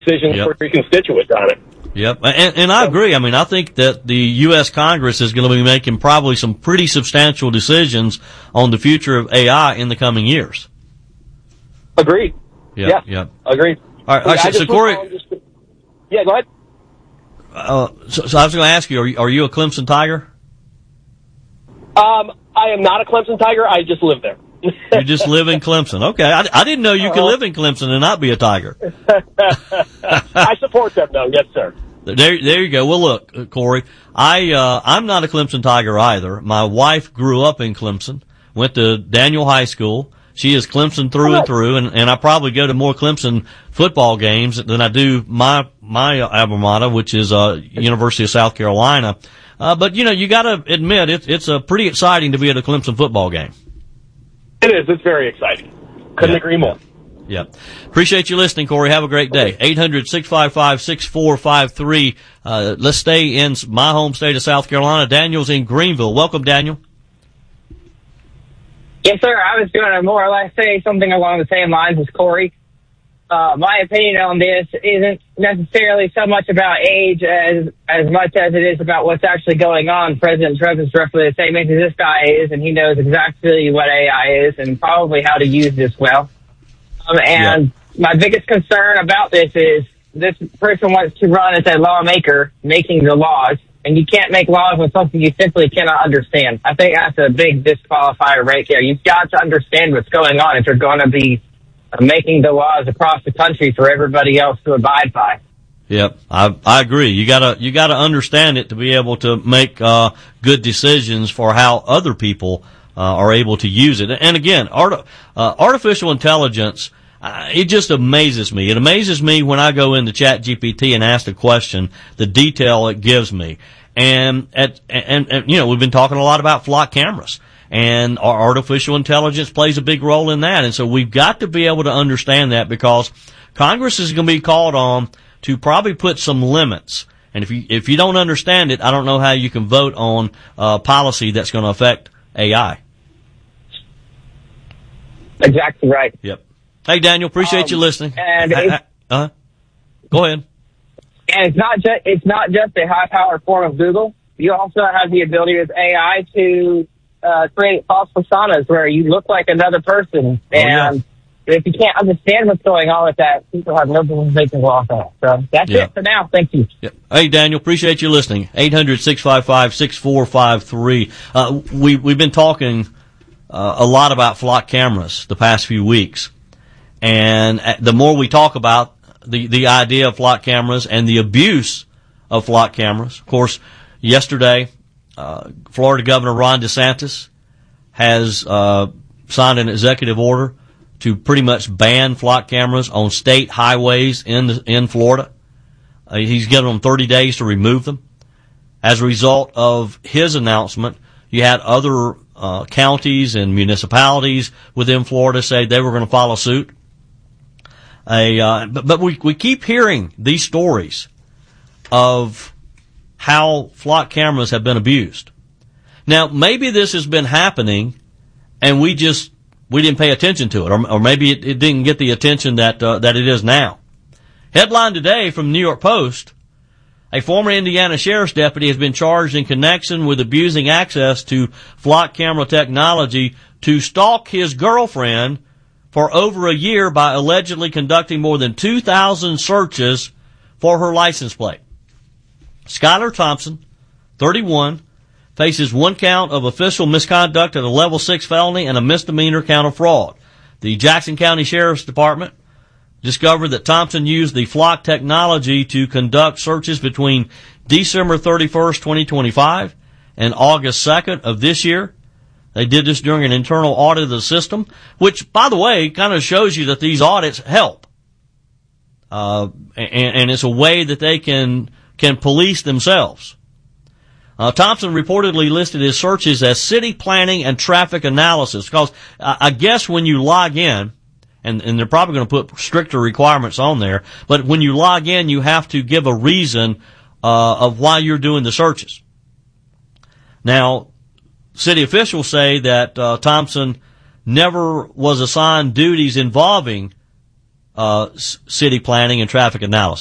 decisions for your constituents on it. Yep, and I agree. I mean, I think that the U.S. Congress is going to be making probably some pretty substantial decisions on the future of AI in the coming years. Agreed. Yep. Agreed. All right, so Corey. Yeah, go ahead. So I was going to ask you, are you a Clemson Tiger? I am not a Clemson Tiger. I just live there. You just live in Clemson. Okay. I didn't know you could live in Clemson and not be a Tiger. I support them, though. Yes, sir. There you go. Well, look, Corey, I'm not a Clemson Tiger either. My wife grew up in Clemson, went to Daniel High School. She is Clemson through and through, and I probably go to more Clemson football games than I do my alma mater, which is University of South Carolina. But you got to admit it's pretty exciting to be at a Clemson football game. It is. It's very exciting. Couldn't agree more. Yeah. Appreciate you listening, Corey. Have a great day. 800-655-6453. Let's stay in my home state of South Carolina. Daniel's in Greenville. Welcome, Daniel. Yes, sir. I was going to more or less say something along the same lines as Corey. My opinion on this isn't necessarily so much about age as much as it is about what's actually going on. President Trump is roughly the same age as this guy is, and he knows exactly what AI is and probably how to use this well. My biggest concern about this is this person wants to run as a lawmaker making the laws, and you can't make laws with something you simply cannot understand. I think that's a big disqualifier right there. You've got to understand what's going on if you're going to be making the laws across the country for everybody else to abide by. Yep, I agree. You gotta understand it to be able to make good decisions for how other people are able to use it. And again, artificial intelligence, it just amazes me. It amazes me when I go into ChatGPT and ask a question, the detail it gives me. And we've been talking a lot about flock cameras. And our artificial intelligence plays a big role in that. And so we've got to be able to understand that, because Congress is going to be called on to probably put some limits. And if you don't understand it, I don't know how you can vote on policy that's going to affect AI. Exactly right. Yep. Hey, Daniel, appreciate you listening. And go ahead. And it's not just a high-powered form of Google. You also have the ability with AI to create false personas where you look like another person. And if you can't understand what's going on with that, people have no business making law on it. So that's it for now. Thank you. Yep. Hey, Daniel, appreciate you listening. 800-655-6453. We've been talking a lot about flock cameras the past few weeks. And the more we talk about the idea of flock cameras and the abuse of flock cameras, of course, yesterday, Florida Governor Ron DeSantis has signed an executive order to pretty much ban flock cameras on state highways in Florida. He's given them 30 days to remove them. As a result of his announcement, you had other counties and municipalities within Florida say they were going to follow suit. But we keep hearing these stories of how flock cameras have been abused. Now, maybe this has been happening and we didn't pay attention to it, or maybe it didn't get the attention that it is now. Headline today from the New York Post: a former Indiana sheriff's deputy has been charged in connection with abusing access to flock camera technology to stalk his girlfriend for over a year by allegedly conducting more than 2,000 searches for her license plate. Skylar Thompson, 31, faces one count of official misconduct at a level 6 felony and a misdemeanor count of fraud. The Jackson County Sheriff's Department discovered that Thompson used the flock technology to conduct searches between December 31st, 2025 and August 2nd of this year. They did this during an internal audit of the system, which, by the way, kind of shows you that these audits help. And it's a way that they can police themselves. Thompson reportedly listed his searches as city planning and traffic analysis, because I guess when you log in, and they're probably going to put stricter requirements on there, but when you log in, you have to give a reason of why you're doing the searches. Now, city officials say that Thompson never was assigned duties involving city planning and traffic analysis.